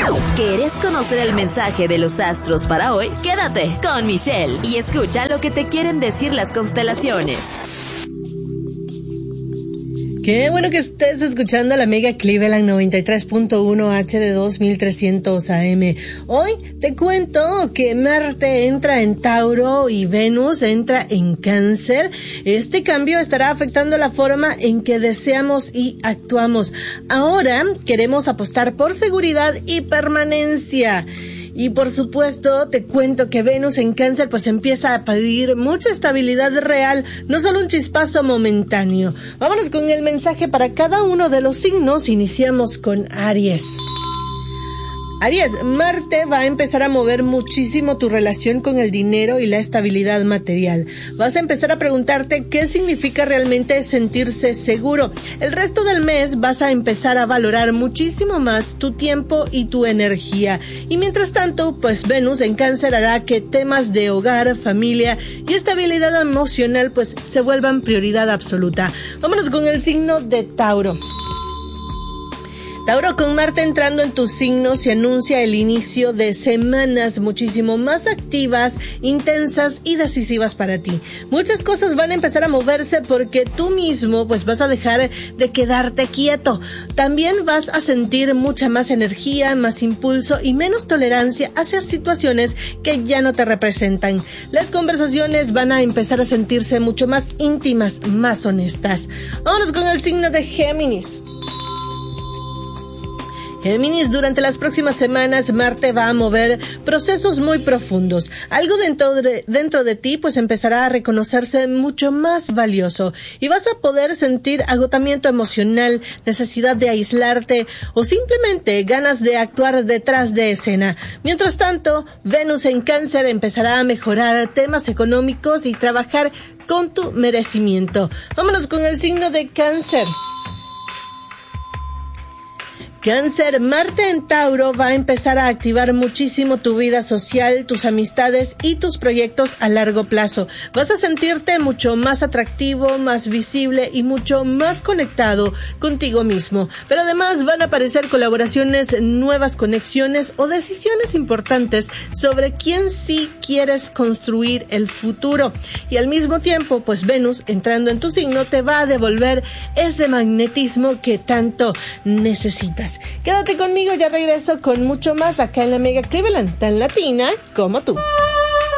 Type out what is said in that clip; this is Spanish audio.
¿Quieres conocer el mensaje de los astros para hoy? Quédate con Michelle y escucha lo que te quieren decir las constelaciones. Qué bueno que estés escuchando la Mega Cleveland 93.1 HD2 1300 AM. Hoy te cuento que Marte entra en Tauro y Venus entra en Cáncer. Este cambio estará afectando la forma en que deseamos y actuamos. Ahora queremos apostar por seguridad y permanencia. Y por supuesto, te cuento que Venus en Cáncer pues empieza a pedir mucha estabilidad real, no solo un chispazo momentáneo. Vámonos con el mensaje para cada uno de los signos. Iniciamos con Aries. Aries, Marte va a empezar a mover muchísimo tu relación con el dinero y la estabilidad material. Vas a empezar a preguntarte qué significa realmente sentirse seguro. El resto del mes vas a empezar a valorar muchísimo más tu tiempo y tu energía. Y mientras tanto, pues Venus en Cáncer hará que temas de hogar, familia y estabilidad emocional pues se vuelvan prioridad absoluta. Vámonos con el signo de Tauro. Tauro, con Marte entrando en tu signo se anuncia el inicio de semanas muchísimo más activas, intensas y decisivas para ti. Muchas cosas van a empezar a moverse porque tú mismo pues vas a dejar de quedarte quieto. También vas a sentir mucha más energía, más impulso y menos tolerancia hacia situaciones que ya no te representan. Las conversaciones van a empezar a sentirse mucho más íntimas, más honestas. Vámonos con el signo de Géminis. Géminis, durante las próximas semanas Marte va a mover procesos muy profundos. Algo dentro de ti pues empezará a reconocerse mucho más valioso y vas a poder sentir agotamiento emocional, necesidad de aislarte o simplemente ganas de actuar detrás de escena. Mientras tanto, Venus en Cáncer empezará a mejorar temas económicos y trabajar con tu merecimiento. Vámonos con el signo de Cáncer. Cáncer, Marte en Tauro va a empezar a activar muchísimo tu vida social, tus amistades y tus proyectos a largo plazo. Vas a sentirte mucho más atractivo, más visible y mucho más conectado contigo mismo. Pero además van a aparecer colaboraciones, nuevas conexiones o decisiones importantes sobre quién sí quieres construir el futuro. Y al mismo tiempo, pues Venus entrando en tu signo te va a devolver ese magnetismo que tanto necesitas. Quédate conmigo, ya regreso con mucho más acá en la Mega Cleveland, tan latina como tú.